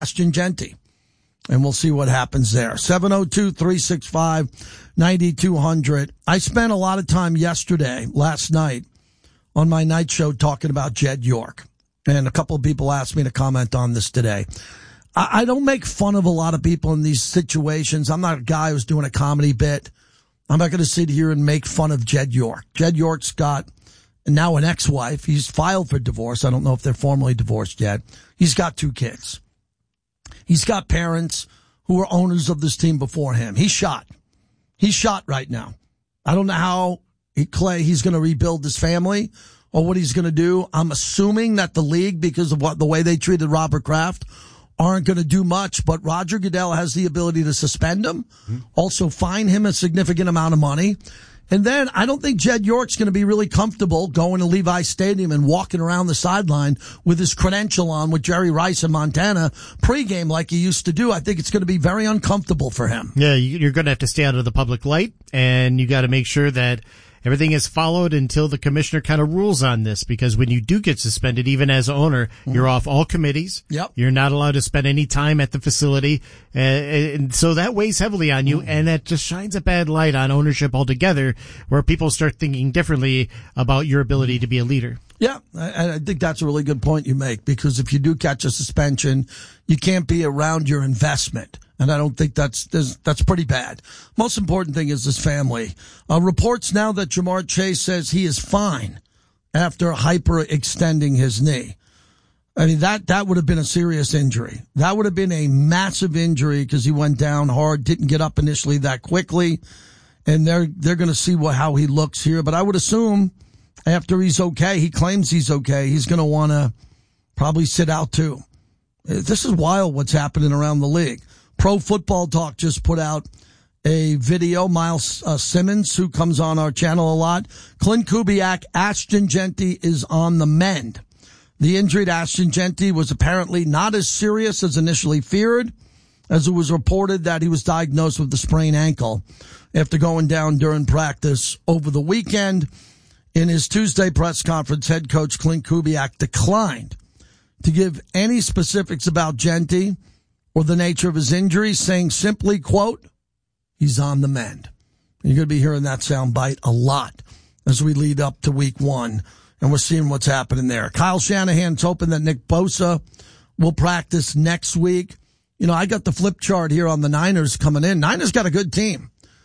Ashton Jeanty. And we'll see what happens there. 702-365-9200. I spent a lot of time last night, on my night show talking about Jed York. And a couple of people asked me to comment on this today. I don't make fun of a lot of people in these situations. I'm not a guy who's doing a comedy bit. I'm not going to sit here and make fun of Jed York. Jed York's got now an ex-wife. He's filed for divorce. I don't know if they're formally divorced yet. He's got 2 kids. He's got parents who were owners of this team before him. He's shot. He's shot right now. I don't know how he's going to rebuild his family or what he's going to do. I'm assuming that the league, because of the way they treated Robert Kraft, aren't going to do much. But Roger Goodell has the ability to suspend him, also fine him a significant amount of money. And then I don't think Jed York's going to be really comfortable going to Levi Stadium and walking around the sideline with his credential on with Jerry Rice in Montana pregame like he used to do. I think it's going to be very uncomfortable for him. Yeah, you're going to have to stay out of the public light, and you got to make sure that everything is followed until the commissioner kind of rules on this, because when you do get suspended, even as owner, you're off all committees. Yep. You're not allowed to spend any time at the facility. And so that weighs heavily on you, and that just shines a bad light on ownership altogether, where people start thinking differently about your ability to be a leader. Yeah, I think that's a really good point you make, because if you do catch a suspension, you can't be around your investment. And I don't think that's pretty bad. Most important thing is his family. Reports now that Jamar Chase says he is fine after hyperextending his knee. I mean, that would have been a serious injury. That would have been a massive injury because he went down hard, didn't get up initially that quickly. And they're going to see how he looks here. But I would assume after he's okay, he claims he's okay, he's going to want to probably sit out too. This is wild what's happening around the league. Pro Football Talk just put out a video. Miles Simmons, who comes on our channel a lot. Clint Kubiak, Ashton Jeanty is on the mend. The injury to Ashton Jeanty was apparently not as serious as initially feared, as it was reported that he was diagnosed with a sprained ankle after going down during practice over the weekend. In his Tuesday press conference, head coach Clint Kubiak declined to give any specifics about Jeanty or the nature of his injury, saying simply, quote, he's on the mend. You're going to be hearing that sound bite a lot as we lead up to week 1, and we're seeing what's happening there. Kyle Shanahan's hoping that Nick Bosa will practice next week. You know, I got the flip chart here on the Niners coming in. Niners got a good team,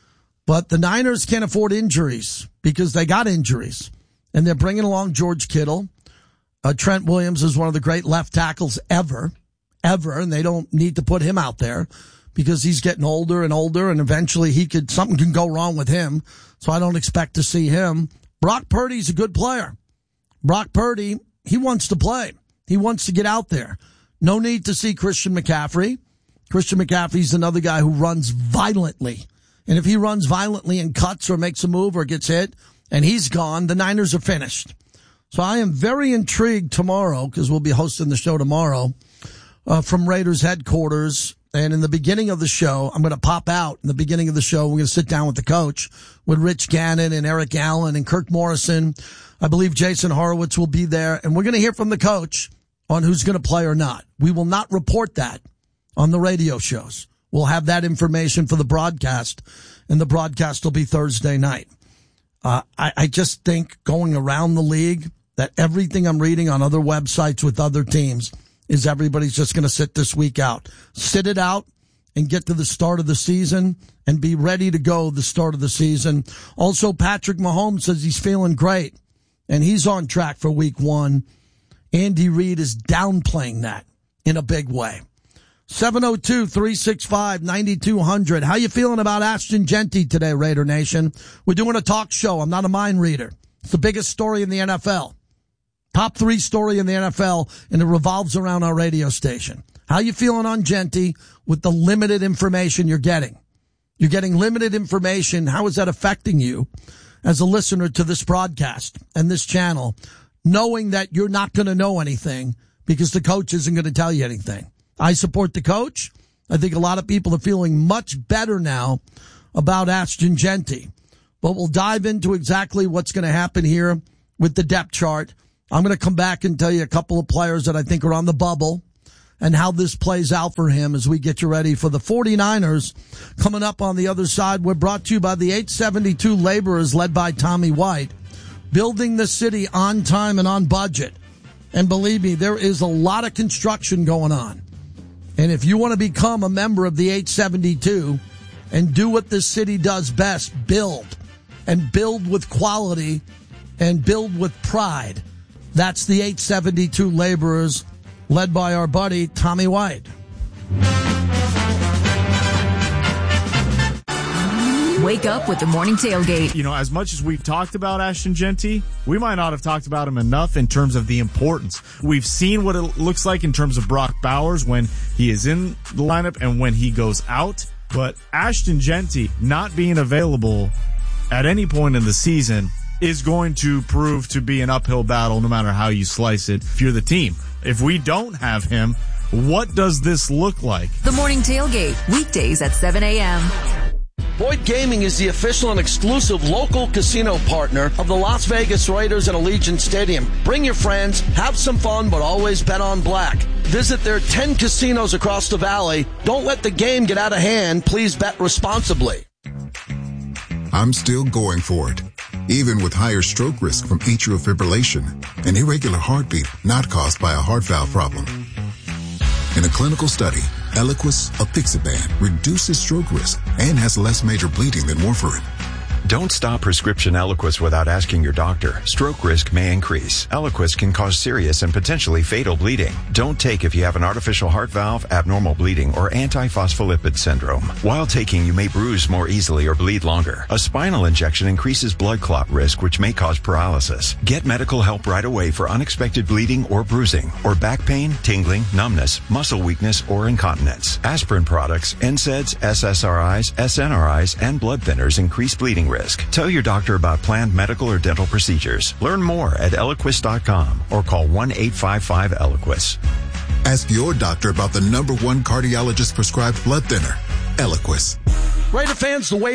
but the Niners can't afford injuries because they got injuries, and they're bringing along George Kittle. Trent Williams is one of the great left tackles ever, and they don't need to put him out there because he's getting older and older, and eventually something can go wrong with him. So I don't expect to see him. Brock Purdy's a good player. Brock Purdy, he wants to play. He wants to get out there. No need to see Christian McCaffrey. Christian McCaffrey's another guy who runs violently. And if he runs violently and cuts or makes a move or gets hit and he's gone, the Niners are finished. So I am very intrigued tomorrow, because we'll be hosting the show tomorrow, from Raiders headquarters. And in the beginning of the show, I'm going to pop out in the beginning of the show. We're going to sit down with the coach, with Rich Gannon and Eric Allen and Kirk Morrison. I believe Jason Horowitz will be there. And we're going to hear from the coach on who's going to play or not. We will not report that on the radio shows. We'll have that information for the broadcast, and the broadcast will be Thursday night. I just think going around the league that everything I'm reading on other websites with other teams is everybody's just going to sit this week out. Sit it out and get to the start of the season and be ready to go the start of the season. Also, Patrick Mahomes says he's feeling great, and he's on track for week 1. Andy Reid is downplaying that in a big way. 702-365-9200. How you feeling about Ashton Jeanty today, Raider Nation? We're doing a talk show. I'm not a mind reader. It's the biggest story in the NFL. Top 3 story in the NFL, and it revolves around our radio station. How you feeling on Jeanty with the limited information you're getting? You're getting limited information. How is that affecting you as a listener to this broadcast and this channel, knowing that you're not going to know anything because the coach isn't going to tell you anything? I support the coach. I think a lot of people are feeling much better now about Ashton Jeanty. But we'll dive into exactly what's going to happen here with the depth chart. I'm going to come back and tell you a couple of players that I think are on the bubble, and how this plays out for him as we get you ready for the 49ers. Coming up on the other side, we're brought to you by the 872 Laborers led by Tommy White, building the city on time and on budget. And believe me, there is a lot of construction going on. And if you want to become a member of the 872 and do what this city does best, build, and build with quality and build with pride, that's the 872 Laborers, led by our buddy Tommy White. Wake up with the morning tailgate. You know, as much as we've talked about Ashton Jeanty, we might not have talked about him enough in terms of the importance. We've seen what it looks like in terms of Brock Bowers when he is in the lineup and when he goes out. But Ashton Jeanty not being available at any point in the season is going to prove to be an uphill battle no matter how you slice it if you're the team. If we don't have him, what does this look like? The morning tailgate, weekdays at 7 a.m. Boyd Gaming is the official and exclusive local casino partner of the Las Vegas Raiders at Allegiant Stadium. Bring your friends, have some fun, but always bet on black. Visit their 10 casinos across the valley. Don't let the game get out of hand. Please bet responsibly. I'm still going for it, even with higher stroke risk from atrial fibrillation, an irregular heartbeat not caused by a heart valve problem. In a clinical study, Eliquis apixaban reduces stroke risk and has less major bleeding than warfarin. Don't stop prescription Eliquis without asking your doctor. Stroke risk may increase. Eliquis can cause serious and potentially fatal bleeding. Don't take if you have an artificial heart valve, abnormal bleeding, or antiphospholipid syndrome. While taking, you may bruise more easily or bleed longer. A spinal injection increases blood clot risk, which may cause paralysis. Get medical help right away for unexpected bleeding or bruising, or back pain, tingling, numbness, muscle weakness, or incontinence. Aspirin products, NSAIDs, SSRIs, SNRIs, and blood thinners increase bleeding risk. Tell your doctor about planned medical or dental procedures. Learn more at Eliquis.com or call 1-855-ELIQUIS. Ask your doctor about the #1 cardiologist prescribed blood thinner, Eliquis. Raider fans, the way